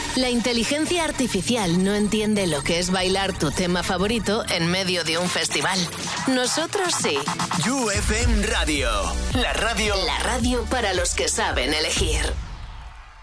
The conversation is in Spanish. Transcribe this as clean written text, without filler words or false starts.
La inteligencia artificial no entiende lo que es bailar tu tema favorito en medio de un festival. Nosotros sí. You FM Radio. La radio para los que saben elegir.